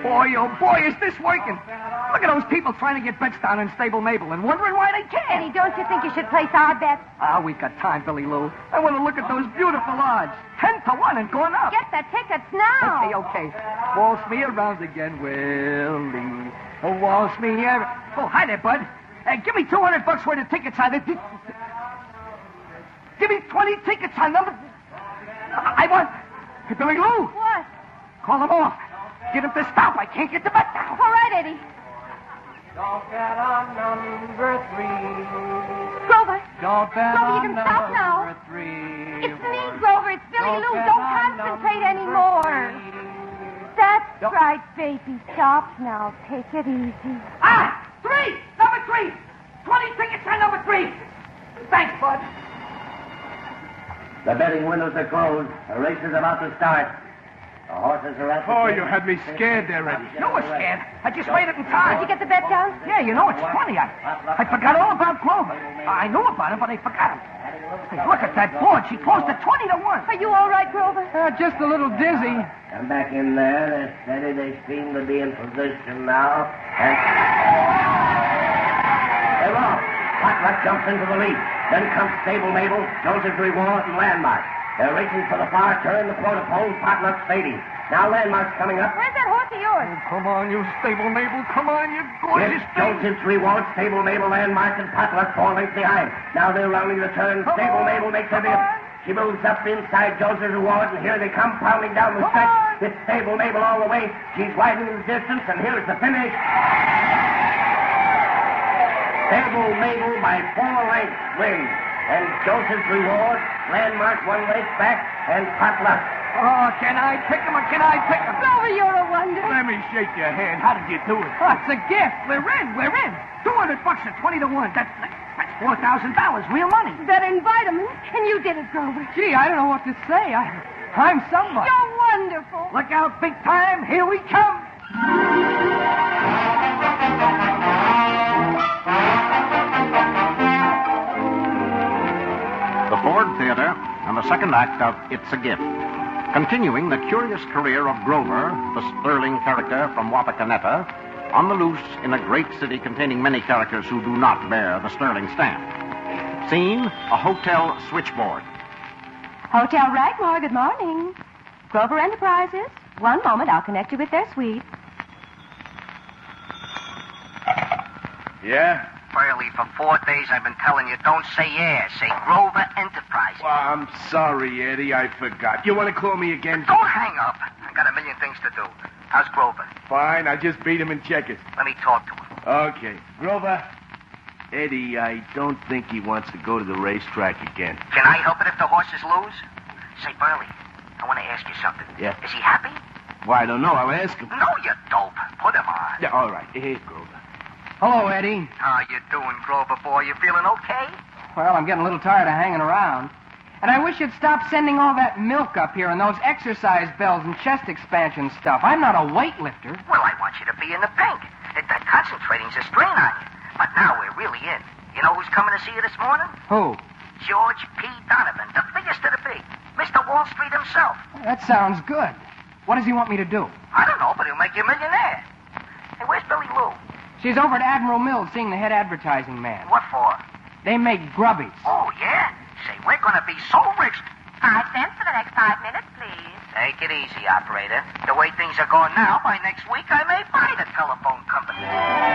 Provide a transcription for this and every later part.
Boy, oh boy, is this working. Look at those people trying to get bets down in Stable Mabel and wondering why they can't. Eddie, don't you think you should place our bets? We've got time, Billy Lou. I want to look at those beautiful odds. 10 to 1 and going up. Get the tickets now. Okay. Waltz me around again, Willie. Waltz me around. Oh, hi there, bud. Give me $200 worth of tickets on it. Give me 20 tickets on number... I want... Hey, Billy Lou. What? Call them off. Get them to stop. I can't get the bet down. All right, Eddie. Don't bet on number 3. Grover. Don't bet Grover, you on can stop now. number 3. It's me, Grover. It's Billy Lou. Don't concentrate anymore. That's right, baby. Stop now. Take it easy. 3! Number 3! 20 tickets on number 3. Thanks, bud. The betting windows are closed. The race is about to start. The horses are at the Oh, gate. you had me scared there, Eddie. You were scared. I just made it in time. Did you get the bet down? Yeah, you know, it's funny. I forgot all about Grover. I knew about him, but I forgot him. Hey, look at that board. She closed at 20 to 1. Are you all right, Grover? Just a little dizzy. Come back in there. They're steady. They seem to be in position now. And... They're off. Potluck jumps into the lead. Then comes Stable Mabel, Joseph's Reward, and Landmark. They're racing for the far turn. The quarter pole. Potluck's fading. Now Landmark's coming up. Where's that horse of yours? Come on, you Stable Mabel. Come on, you It's gorgeous thing. Joseph's Reward, Stable Mabel, Landmark, and Potluck 4 lengths behind. Now they're rounding the turn. Stable Mabel makes her bid. She moves up inside Joseph's Reward, and here they come pounding down the stretch. It's Stable Mabel all the way. She's widening the distance, and here's the finish. Stable Mabel by 4 lengths wins. And Joseph's Reward, Landmark 1 length back, and Potluck. Oh, can I pick him or can I pick him? Grover, you're a wonder. Let me shake your hand. How did you do it? Oh, it's a gift. We're in. $200 at 20 to 1. That's $4,000. Real money. Better invite him. And you did it, Grover. Gee, I don't know what to say. I'm somebody. You're wonderful. Look out, big time. Here we come. The Ford Theater and the second act of It's a Gift. Continuing the curious career of Grover, the sterling character from Wapakoneta, on the loose in a great city containing many characters who do not bear the sterling stamp. Scene, a hotel switchboard. Hotel Ragmore, good morning. Grover Enterprises. One moment, I'll connect you with their suite. Yeah? Burley, for 4 days I've been telling you, don't say yeah, say Grover Enterprises. Well, I'm sorry, Eddie. I forgot. You want to call me again? Don't hang up. I got a million things to do. How's Grover? Fine. I just beat him in checkers. Let me talk to him. Okay. Grover. Eddie, I don't think he wants to go to the racetrack again. Can I help it if the horses lose? Say, Burley, I want to ask you something. Yeah? Is he happy? Well, I don't know. I'll ask him. No, you dope. Put him on. Yeah, all right. Here's Grover. Hello, Eddie. How you doing, Grover boy? You feeling okay? Well, I'm getting a little tired of hanging around. And I wish you'd stop sending all that milk up here and those exercise bells and chest expansion stuff. I'm not a weightlifter. Well, I want you to be in the pink. That concentrating's a strain on you. But now we're really in. You know who's coming to see you this morning? Who? George P. Donovan, the biggest of the big. Mr. Wall Street himself. That sounds good. What does he want me to do? I don't know, but he'll make you a millionaire. Hey, where's Billy Lou? She's over at Admiral Mills seeing the head advertising man. What for? They make grubbies. Oh, yeah? Say, we're going to be so rich. 5 cents for the next 5 minutes, please. Take it easy, operator. The way things are going now, by next week I may buy the telephone company.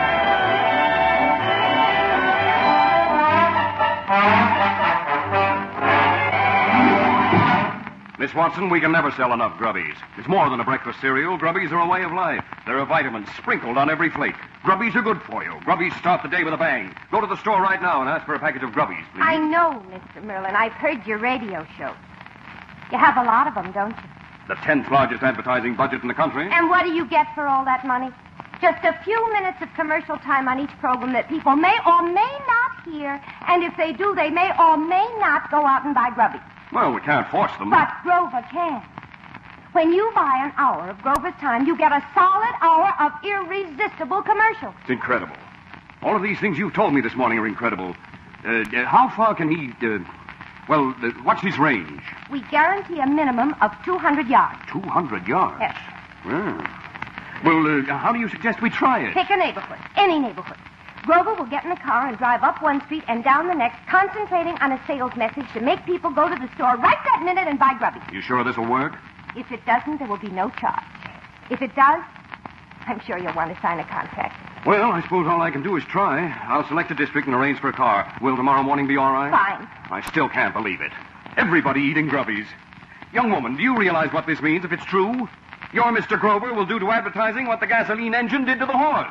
Miss Watson, we can never sell enough Grubbies. It's more than a breakfast cereal. Grubbies are a way of life. There are vitamins sprinkled on every flake. Grubbies are good for you. Grubbies start the day with a bang. Go to the store right now and ask for a package of Grubbies, please. I know, Mr. Merlin. I've heard your radio shows. You have a lot of them, don't you? The 10th largest advertising budget in the country. And what do you get for all that money? Just a few minutes of commercial time on each program that people may or may not hear. And if they do, they may or may not go out and buy Grubbies. Well, we can't force them. But Grover can. When you buy an hour of Grover's time, you get a solid hour of irresistible commercials. It's incredible. All of these things you've told me this morning are incredible. How far can he... what's his range? We guarantee a minimum of 200 yards. 200 yards? Yes. Well. Well, how do you suggest we try it? Pick a neighborhood, any neighborhood. Grover will get in the car and drive up one street and down the next, concentrating on a sales message to make people go to the store right that minute and buy grubbies. You sure this will work? If it doesn't, there will be no charge. If it does, I'm sure you'll want to sign a contract. Well, I suppose all I can do is try. I'll select a district and arrange for a car. Will tomorrow morning be all right? Fine. I still can't believe it. Everybody eating grubbies. Young woman, do you realize what this means if it's true? Your Mr. Grover will do to advertising what the gasoline engine did to the horse.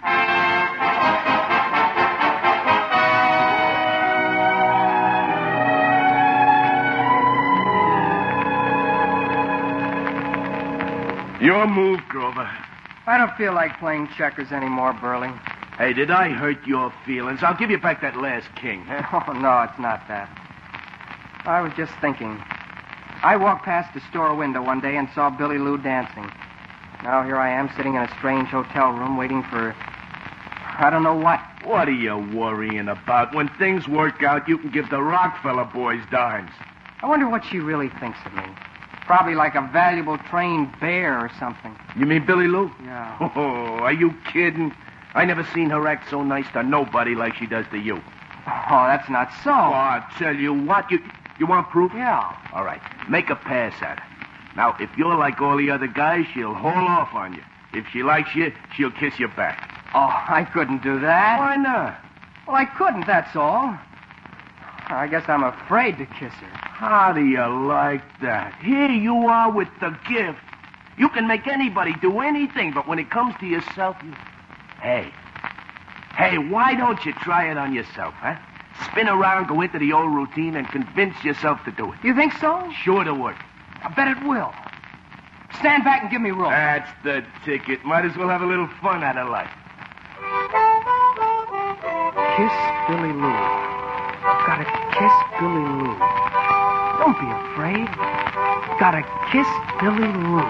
Your move, Grover. I don't feel like playing checkers anymore, Burley. Hey, did I hurt your feelings? I'll give you back that last king, huh? Oh, no, it's not that. I was just thinking. I walked past the store window one day and saw Billy Lou dancing. Now here I am sitting in a strange hotel room waiting for... I don't know what. What are you worrying about? When things work out, you can give the Rockefeller boys dimes. I wonder what she really thinks of me. Probably like a valuable trained bear or something. You mean Billy Lou? Yeah. Oh, are you kidding? I never seen her act so nice to nobody like she does to you. Oh, that's not so. Oh, I'll tell you what. You want proof? Yeah. All right. Make a pass at her. Now, if you're like all the other guys, she'll haul off on you. If she likes you, she'll kiss you back. Oh, I couldn't do that. Why not? Well, I couldn't, that's all. I guess I'm afraid to kiss her. How do you like that? Here you are with the gift. You can make anybody do anything, but when it comes to yourself, you... Hey, why don't you try it on yourself, huh? Spin around, go into the old routine, and convince yourself to do it. You think so? Sure to work. I bet it will. Stand back and give me room. That's the ticket. Might as well have a little fun out of life. Kiss Billy Lou. Gotta kiss Billy Lou. Don't be afraid. Gotta kiss Billy Lou.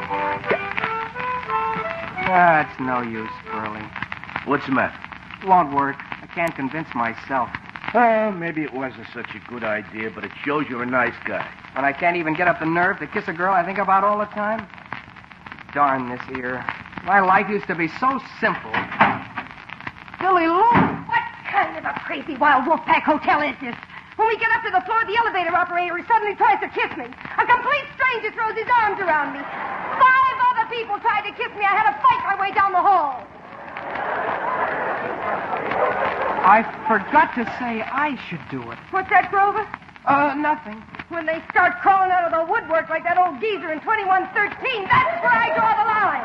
It's no use, Burley. What's the matter? Won't work. I can't convince myself. Maybe it wasn't such a good idea, but it shows you're a nice guy. But I can't even get up the nerve to kiss a girl I think about all the time. Darn this ear. My life used to be so simple. Billy Lou! What kind of a crazy wild Wolfpack hotel is this? When we get up to the floor, the elevator operator suddenly tries to kiss me. A complete stranger throws his arms around me. 5 other people tried to kiss me. I had to fight my way down the hall. I forgot to say I should do it. What's that, Grover? Nothing. When they start crawling out of the woodwork like that old geezer in 2113, that's where I draw the line.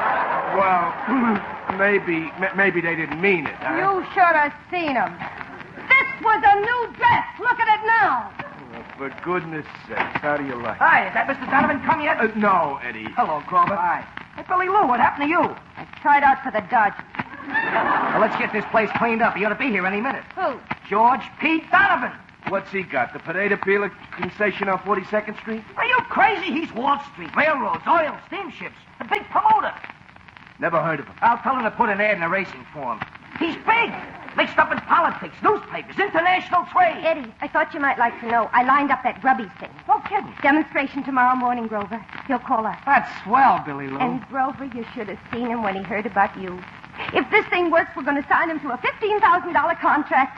Well, maybe they didn't mean it, huh? You should have seen them. This was a new dress. Look at it now. Well, for goodness sakes, how do you like it? Hi, is that Mr. Donovan come yet? No, Eddie. Hello, Grover. Hi. Hey, Billy Lou, what happened to you? I tried out for the Dodgers. Well, let's get this place cleaned up. He ought to be here any minute. Who? George P. Donovan. What's he got? The potato peeler concession on 42nd Street? Are you crazy? He's Wall Street, railroads, oil, steamships, the big promoter. Never heard of him. I'll tell him to put an ad in the racing form. He's big. Mixed up in politics, newspapers, international trade. Eddie, I thought you might like to know. I lined up that grubbies thing. No kidding. Demonstration tomorrow morning, Grover. He'll call us. That's swell, Billy Lou. And, Grover, you should have seen him when he heard about you. If this thing works, we're going to sign him to a $15,000 contract.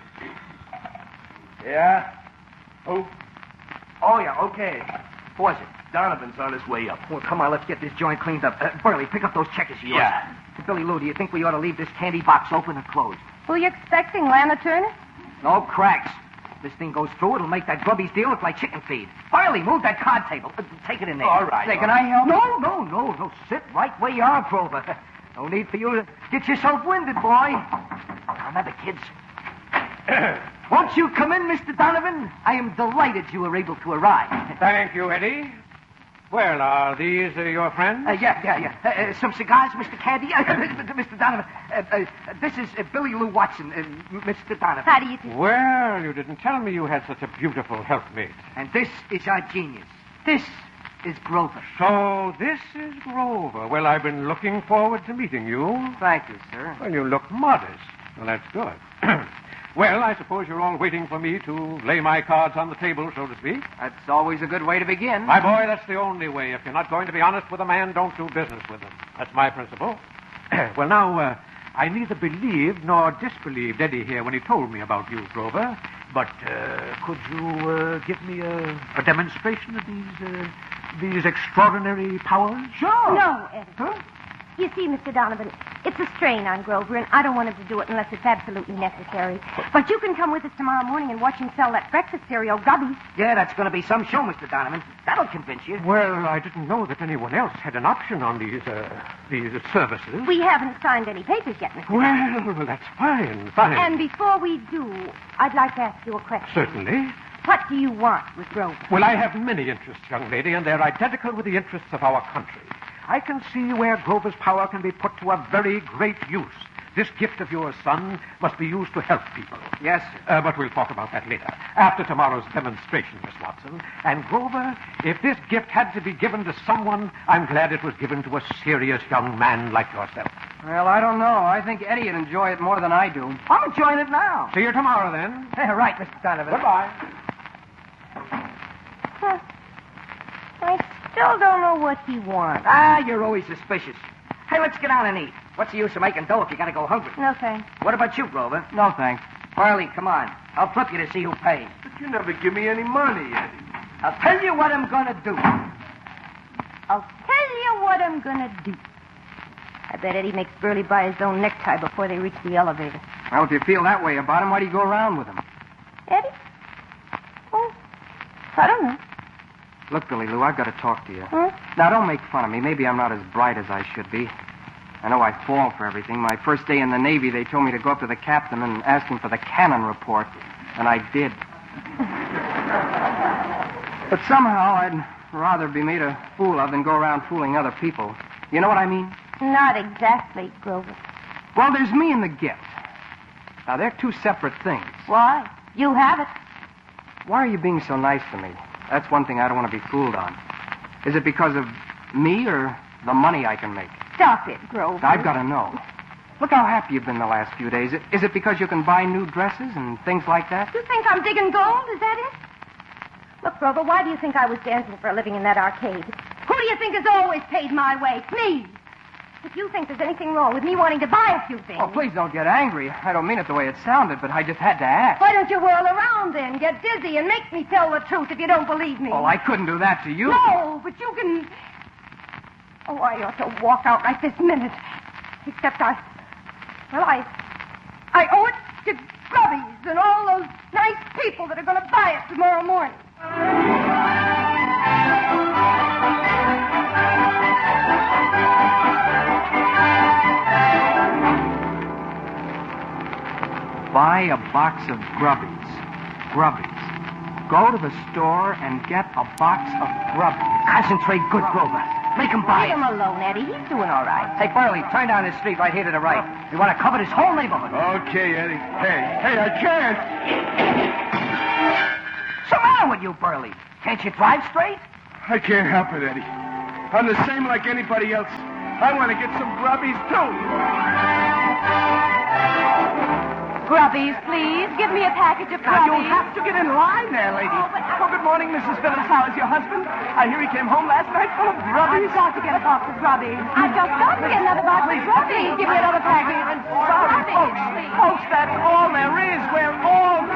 Yeah? Who? Oh, yeah, okay. Who was it? Donovan's on his way up. Well, come on, let's get this joint cleaned up. Burley, pick up those checkers of yours. Yeah. Billy Lou, do you think we ought to leave this candy box open or closed? Who you expecting, Lana Turner? No cracks. If this thing goes through, it'll make that grubbies deal look like chicken feed. Burley, move that card table. Take it in there. All right. Say, can I help? No. Sit right where you are, Grover. No need for you to get yourself winded, boy. Remember, kids. Won't you come in, Mr. Donovan? I am delighted you were able to arrive. Thank you, Eddie. Well, are these your friends? Yeah. Some cigars, Mr. Candy. Mr. Donovan. This is Billy Lou Watson, Mr. Donovan. How do you do? Well, you didn't tell me you had such a beautiful helpmate. And this is our genius. This is Grover. So this is Grover. Well, I've been looking forward to meeting you. Thank you, sir. Well, you look modest. Well, that's good. Well, I suppose you're all waiting for me to lay my cards on the table, so to speak. That's always a good way to begin. My boy, that's the only way. If you're not going to be honest with a man, don't do business with him. That's my principle. Well, now, I neither believed nor disbelieved Eddie here when he told me about you, Grover. But could you give me a demonstration of these extraordinary powers? Sure. No, Eddie. Huh? You see, Mr. Donovan, it's a strain on Grover, and I don't want him to do it unless it's absolutely necessary. But you can come with us tomorrow morning and watch him sell that breakfast cereal, Gubby's. Yeah, that's going to be some show, Mr. Donovan. That'll convince you. Well, I didn't know that anyone else had an option on these services. We haven't signed any papers yet, Mr. Donovan. Well, that's fine, fine. And before we do, I'd like to ask you a question. Certainly. What do you want with Grover? Well, I have many interests, young lady, and they're identical with the interests of our country. I can see where Grover's power can be put to a very great use. This gift of yours, son, must be used to help people. Yes, sir. But we'll talk about that later, after tomorrow's demonstration, Miss Watson. And, Grover, if this gift had to be given to someone, I'm glad it was given to a serious young man like yourself. Well, I don't know. I think Eddie would enjoy it more than I do. I'm enjoying it now. See you tomorrow, then. Right, Mr. Donovan. Goodbye. Huh. I still don't know what he wants. You're always suspicious. Hey, let's get on and eat. What's the use of making dough if you gotta go hungry? No, thanks. What about you, Grover? No, thanks. Farley, come on. I'll flip you to see who pays. But you never give me any money, Eddie. I'll tell you what I'm gonna do. I'll tell you what I'm gonna do. I bet Eddie makes Burley buy his own necktie before they reach the elevator. Well, if you feel that way about him, why do you go around with him? Eddie? Oh, I don't know. Look, Billy Lou, I've got to talk to you. Huh? Now, don't make fun of me. Maybe I'm not as bright as I should be. I know I fall for everything. My first day in the Navy, they told me to go up to the captain and ask him for the cannon report. And I did. But somehow I'd rather be made a fool of than go around fooling other people. You know what I mean? Not exactly, Grover. Well, there's me and the gift. Now, they're two separate things. Why? You have it. Why are you being so nice to me? That's one thing I don't want to be fooled on. Is it because of me or the money I can make? Stop it, Grover. I've got to know. Look how happy you've been the last few days. Is it because you can buy new dresses and things like that? You think I'm digging gold? Is that it? Look, Grover, why do you think I was dancing for a living in that arcade? Who do you think has always paid my way? Me. If you think there's anything wrong with me wanting to buy a few things... Oh, please don't get angry. I don't mean it the way it sounded, but I just had to ask. Why don't you whirl around then, get dizzy, and make me tell the truth if you don't believe me? Oh, I couldn't do that to you. No, but you can... Oh, I ought to walk out right this minute. Except I owe it to Grubby's and all those nice people that are going to buy it tomorrow morning. Buy a box of Grubbies. Grubbies. Go to the store and get a box of Grubbies. Concentrate good, Grover. Make him buy Leave it. him alone, Eddie. He's doing all right. Hey, Burley, turn down this street right here to the right. We want to cover this whole neighborhood. Okay, Eddie. Hey, I can't. What's the matter with you, Burley? Can't you drive straight? I can't help it, Eddie. I'm the same like anybody else. I want to get some Grubbies, too. Grubbies, please. Give me a package of Now, Grubbies. you'll have to get in line there, lady. Oh, good morning, Mrs. Phillips. How is your husband? I hear he came home last night full of Grubbies. I've got to get a box of Grubbies. I've just got to get another box of Grubbies. Give me another package. Sorry, Grubbies, folks. please. Folks, that's all there is. We're all